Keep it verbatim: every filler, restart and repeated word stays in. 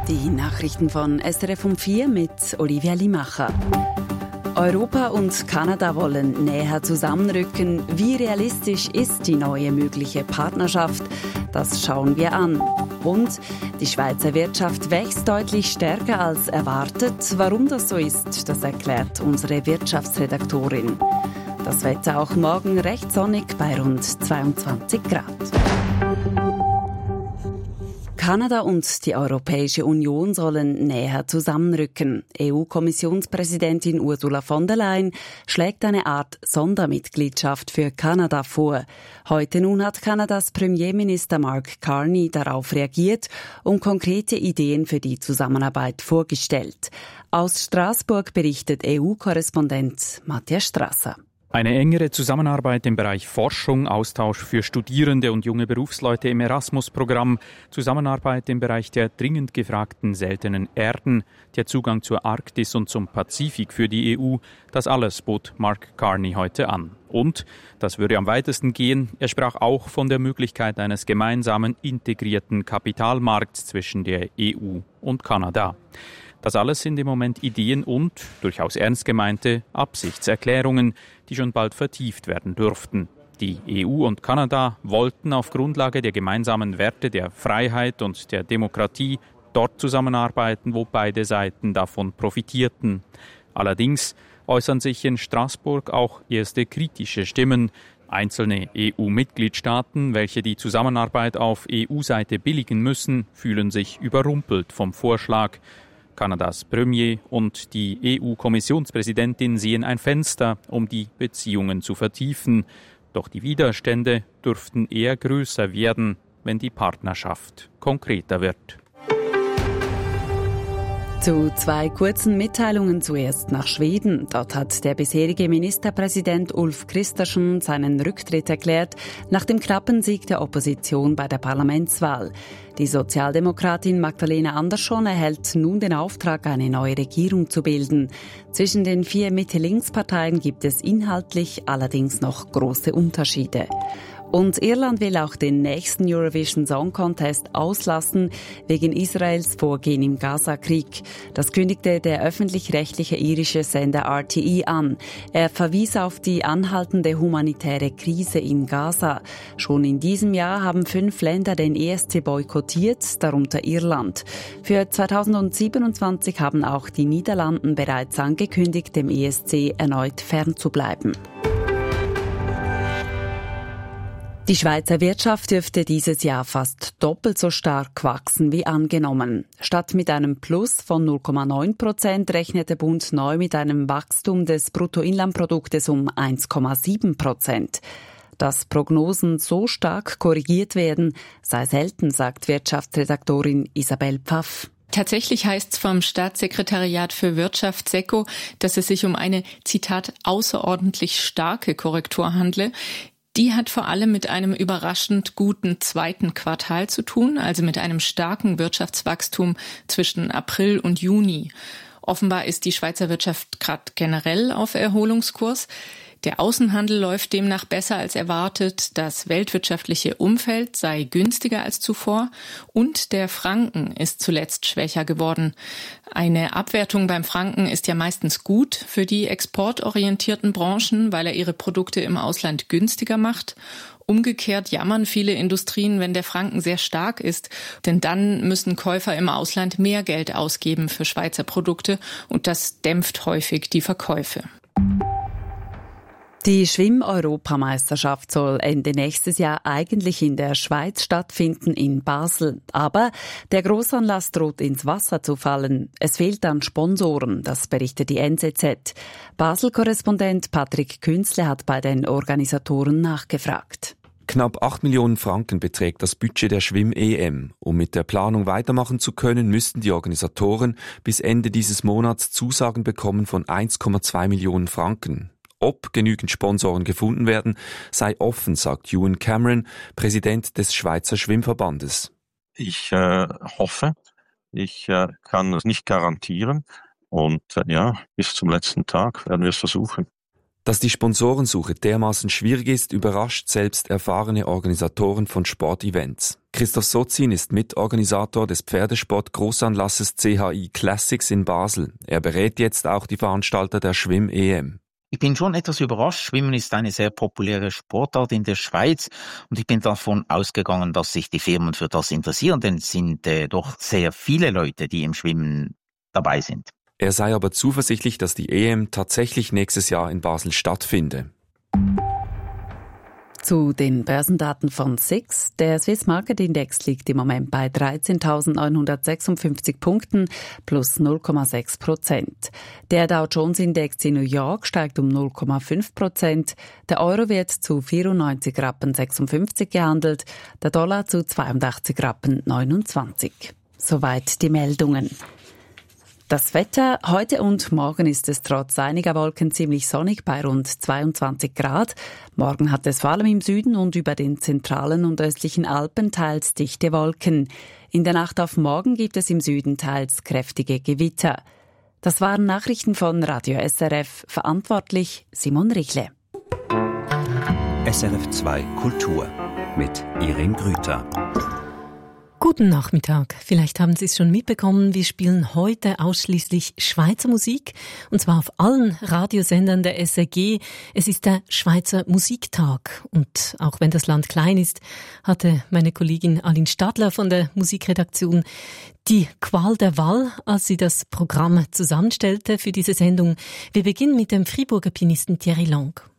Die Nachrichten von S R F um vier mit Olivia Limacher. Europa und Kanada wollen näher zusammenrücken. Wie realistisch ist die neue mögliche Partnerschaft? Das schauen wir an. Und die Schweizer Wirtschaft wächst deutlich stärker als erwartet. Warum das so ist, das erklärt unsere Wirtschaftsredaktorin. Das Wetter auch morgen recht sonnig bei rund zweiundzwanzig Grad. Kanada und die Europäische Union sollen näher zusammenrücken. E U-Kommissionspräsidentin Ursula von der Leyen schlägt eine Art Sondermitgliedschaft für Kanada vor. Heute nun hat Kanadas Premierminister Mark Carney darauf reagiert und konkrete Ideen für die Zusammenarbeit vorgestellt. Aus Straßburg berichtet E U-Korrespondent Matthias Strasser. Eine engere Zusammenarbeit im Bereich Forschung, Austausch für Studierende und junge Berufsleute im Erasmus-Programm, Zusammenarbeit im Bereich der dringend gefragten seltenen Erden, der Zugang zur Arktis und zum Pazifik für die E U, das alles bot Mark Carney heute an. Und, das würde am weitesten gehen, er sprach auch von der Möglichkeit eines gemeinsamen integrierten Kapitalmarkts zwischen der E U und Kanada. Das alles sind im Moment Ideen und, durchaus ernst gemeinte, Absichtserklärungen, die schon bald vertieft werden dürften. Die E U und Kanada wollten auf Grundlage der gemeinsamen Werte der Freiheit und der Demokratie dort zusammenarbeiten, wo beide Seiten davon profitierten. Allerdings äußern sich in Straßburg auch erste kritische Stimmen. Einzelne E U-Mitgliedstaaten, welche die Zusammenarbeit auf E U-Seite billigen müssen, fühlen sich überrumpelt vom Vorschlag. Kanadas Premier und die E U-Kommissionspräsidentin sehen ein Fenster, um die Beziehungen zu vertiefen. Doch die Widerstände dürften eher größer werden, wenn die Partnerschaft konkreter wird. Zu zwei kurzen Mitteilungen zuerst nach Schweden. Dort hat der bisherige Ministerpräsident Ulf Kristersson seinen Rücktritt erklärt, nach dem knappen Sieg der Opposition bei der Parlamentswahl. Die Sozialdemokratin Magdalena Andersson erhält nun den Auftrag, eine neue Regierung zu bilden. Zwischen den vier Mitte-Links-Parteien gibt es inhaltlich allerdings noch große Unterschiede. Und Irland will auch den nächsten Eurovision Song Contest auslassen, wegen Israels Vorgehen im Gaza-Krieg. Das kündigte der öffentlich-rechtliche irische Sender R T E an. Er verwies auf die anhaltende humanitäre Krise in Gaza. Schon in diesem Jahr haben fünf Länder den E S C boykottiert, darunter Irland. Für zweitausendsiebenundzwanzig haben auch die Niederlande bereits angekündigt, dem E S C erneut fernzubleiben. Die Schweizer Wirtschaft dürfte dieses Jahr fast doppelt so stark wachsen wie angenommen. Statt mit einem Plus von null Komma neun Prozent rechnet der Bund neu mit einem Wachstum des Bruttoinlandproduktes um eins Komma sieben Prozent. Dass Prognosen so stark korrigiert werden, sei selten, sagt Wirtschaftsredaktorin Isabel Pfaff. Tatsächlich heißt es vom Staatssekretariat für Wirtschaft SECO, dass es sich um eine, Zitat, außerordentlich starke Korrektur handle. Die hat vor allem mit einem überraschend guten zweiten Quartal zu tun, also mit einem starken Wirtschaftswachstum zwischen April und Juni. Offenbar ist die Schweizer Wirtschaft gerade generell auf Erholungskurs. Der Außenhandel läuft demnach besser als erwartet, das weltwirtschaftliche Umfeld sei günstiger als zuvor und der Franken ist zuletzt schwächer geworden. Eine Abwertung beim Franken ist ja meistens gut für die exportorientierten Branchen, weil er ihre Produkte im Ausland günstiger macht. Umgekehrt jammern viele Industrien, wenn der Franken sehr stark ist, denn dann müssen Käufer im Ausland mehr Geld ausgeben für Schweizer Produkte und das dämpft häufig die Verkäufe. Die Schwimm-Europameisterschaft soll Ende nächstes Jahr eigentlich in der Schweiz stattfinden, in Basel. Aber der Grossanlass droht ins Wasser zu fallen. Es fehlt an Sponsoren, das berichtet die N Z Z. Basel-Korrespondent Patrick Künzle hat bei den Organisatoren nachgefragt. Knapp acht Millionen Franken beträgt das Budget der Schwimm-E M. Um mit der Planung weitermachen zu können, müssten die Organisatoren bis Ende dieses Monats Zusagen bekommen von eins Komma zwei Millionen Franken. Ob genügend Sponsoren gefunden werden, sei offen, sagt Ewan Cameron, Präsident des Schweizer Schwimmverbandes. Ich äh, hoffe, ich äh, kann es nicht garantieren und äh, ja, bis zum letzten Tag werden wir es versuchen. Dass die Sponsorensuche dermaßen schwierig ist, überrascht selbst erfahrene Organisatoren von Sportevents. Christoph Sozin ist Mitorganisator des Pferdesport-Großanlasses C H I Classics in Basel. Er berät jetzt auch die Veranstalter der Schwimm-E M. Ich bin schon etwas überrascht. Schwimmen ist eine sehr populäre Sportart in der Schweiz und ich bin davon ausgegangen, dass sich die Firmen für das interessieren, denn es sind äh, doch sehr viele Leute, die im Schwimmen dabei sind. Er sei aber zuversichtlich, dass die E M tatsächlich nächstes Jahr in Basel stattfinde. Zu den Börsendaten von S I X. Der Swiss Market Index liegt im Moment bei dreizehntausendneunhundertsechsundfünfzig Punkten plus null Komma sechs Prozent. Der Dow Jones Index in New York steigt um null Komma fünf Prozent. Der Euro wird zu vierundneunzig Rappen sechsundfünfzig gehandelt, der Dollar zu zweiundachtzig Rappen neunundzwanzig. Soweit die Meldungen. Das Wetter: Heute und morgen ist es trotz einiger Wolken ziemlich sonnig bei rund zweiundzwanzig Grad. Morgen hat es vor allem im Süden und über den zentralen und östlichen Alpen teils dichte Wolken. In der Nacht auf morgen gibt es im Süden teils kräftige Gewitter. Das waren Nachrichten von Radio S R F. Verantwortlich Simon Richle. S R F zwei Kultur mit Irene Grüter. Guten Nachmittag. Vielleicht haben Sie es schon mitbekommen, wir spielen heute ausschließlich Schweizer Musik, und zwar auf allen Radiosendern der S R G. Es ist der Schweizer Musiktag, und auch wenn das Land klein ist, hatte meine Kollegin Aline Stadler von der Musikredaktion die Qual der Wahl, als sie das Programm zusammenstellte für diese Sendung. Wir beginnen mit dem Friburger Pianisten Thierry Lang.